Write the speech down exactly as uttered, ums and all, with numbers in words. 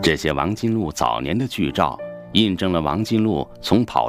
这些王金禄早年的剧照，印证了王金禄从跑